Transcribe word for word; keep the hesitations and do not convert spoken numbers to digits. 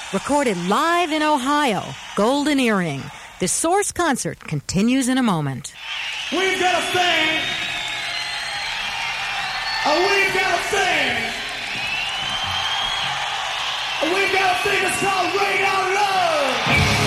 Recorded live in Ohio, Golden Earring. The Source concert continues in a moment. We've got a thing. Oh, we've got a thing. We've got a thing that's called Rain Out Love.